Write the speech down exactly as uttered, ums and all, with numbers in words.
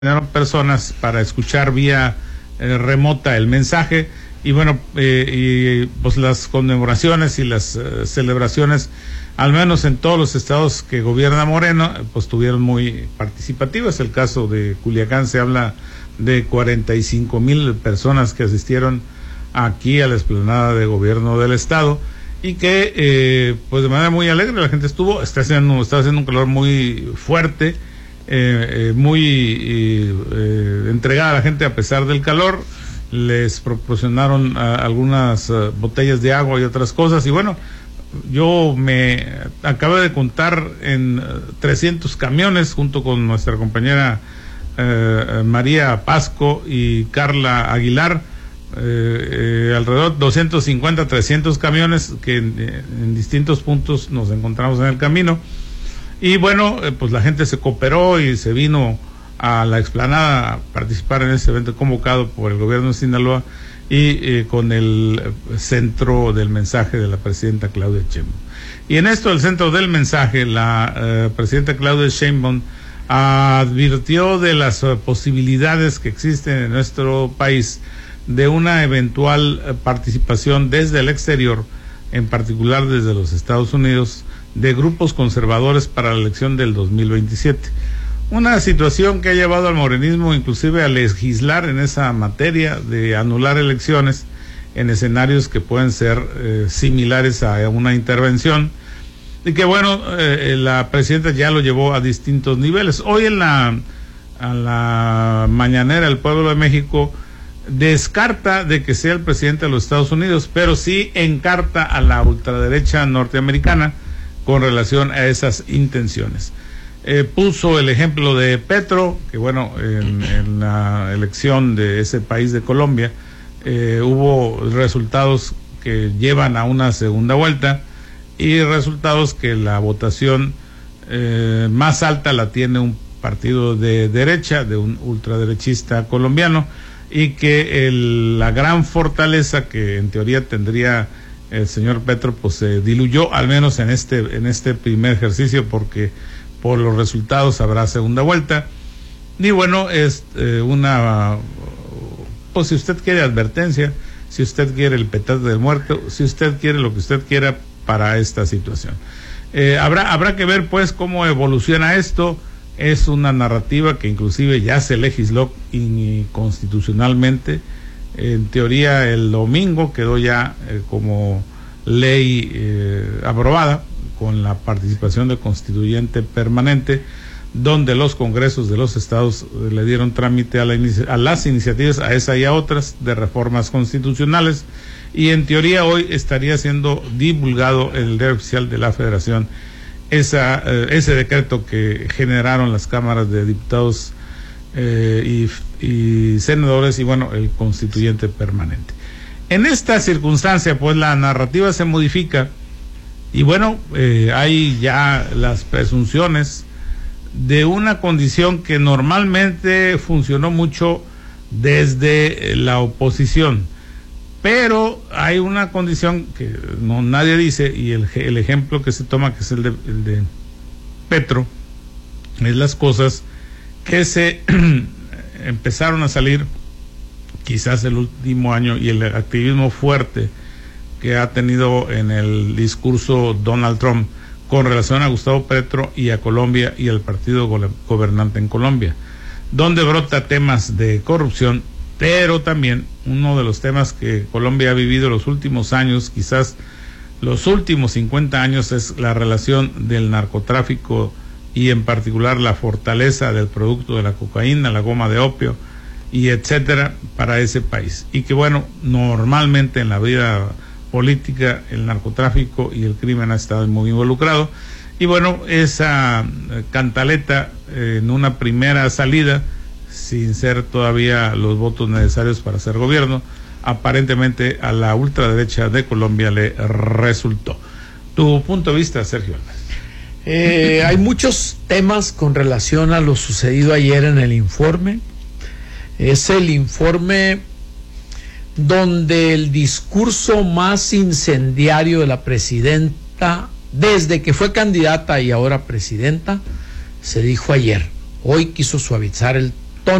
personas para escuchar vía eh, remota el mensaje y bueno, eh, y pues las conmemoraciones y las eh, celebraciones, al menos en todos los estados que gobierna Moreno, pues estuvieron muy participativas. El caso de Culiacán, se habla de cuarenta y cinco mil personas que asistieron aquí a la explanada de gobierno del estado y que eh, pues de manera muy alegre la gente estuvo. Está haciendo, está haciendo un calor muy fuerte. Eh, eh, muy eh, eh, entregada a la gente a pesar del calor. Les proporcionaron uh, algunas uh, botellas de agua y otras cosas, y bueno, yo me acabo de contar en uh, trescientos camiones junto con nuestra compañera uh, María Pasco y Carla Aguilar, uh, uh, alrededor de doscientos cincuenta, trescientos camiones que en, en distintos puntos nos encontramos en el camino. Y bueno, eh, pues la gente se cooperó y se vino a la explanada a participar en este evento convocado por el gobierno de Sinaloa y eh, con el centro del mensaje de la presidenta Claudia Sheinbaum. Y en esto, el centro del mensaje, la eh, presidenta Claudia Sheinbaum advirtió de las uh, posibilidades que existen en nuestro país de una eventual uh, participación desde el exterior, en particular desde los Estados Unidos, de grupos conservadores para la elección del dos mil veintisiete. Una situación que ha llevado al morenismo inclusive a legislar en esa materia de anular elecciones en escenarios que pueden ser eh, similares a una intervención, y que bueno, eh, la presidenta ya lo llevó a distintos niveles. Hoy en la, a la mañanera el pueblo de México descarta de que sea el presidente de los Estados Unidos, pero sí encarta a la ultraderecha norteamericana con relación a esas intenciones. Eh, puso el ejemplo de Petro, que bueno, en, en la elección de ese país de Colombia eh, hubo resultados que llevan a una segunda vuelta y resultados que la votación eh, más alta la tiene un partido de derecha, de un ultraderechista colombiano, y que el, la gran fortaleza que en teoría tendría el señor Petro pues se diluyó, al menos en este en este primer ejercicio, porque por los resultados habrá segunda vuelta. Y bueno, es eh, una, pues si usted quiere advertencia, si usted quiere el petate del muerto, si usted quiere lo que usted quiera para esta situación. Eh, habrá habrá que ver pues cómo evoluciona esto. Es una narrativa que inclusive ya se legisló inconstitucionalmente. En teoría el domingo quedó ya eh, como ley eh, aprobada con la participación del constituyente permanente, donde los congresos de los estados eh, le dieron trámite a, la inici- a las iniciativas, a esa y a otras, de reformas constitucionales, y en teoría hoy estaría siendo divulgado en el diario oficial de la Federación esa, eh, ese decreto que generaron las cámaras de diputados eh, y, y senadores y bueno, el constituyente permanente. En esta circunstancia pues la narrativa se modifica y bueno, eh, hay ya las presunciones de una condición que normalmente funcionó mucho desde la oposición, pero hay una condición que no nadie dice, y el, el ejemplo que se toma, que es el de, el de Petro, es las cosas que se empezaron a salir quizás el último año, y el activismo fuerte que ha tenido en el discurso Donald Trump con relación a Gustavo Petro y a Colombia y al partido gobernante en Colombia, donde brota temas de corrupción, pero también uno de los temas que Colombia ha vivido los últimos años, quizás los últimos cincuenta años, es la relación del narcotráfico y en particular la fortaleza del producto de la cocaína, la goma de opio y etcétera para ese país. Y que bueno, normalmente en la vida política el narcotráfico y el crimen ha estado muy involucrado, y bueno, esa cantaleta eh, en una primera salida, sin ser todavía los votos necesarios para ser gobierno, aparentemente a la ultraderecha de Colombia le resultó. Tu punto de vista, Sergio Álvarez. Eh, hay muchos temas con relación a lo sucedido ayer en el informe. Es el informe donde el discurso más incendiario de la presidenta, desde que fue candidata y ahora presidenta, se dijo ayer. Hoy quiso suavizar el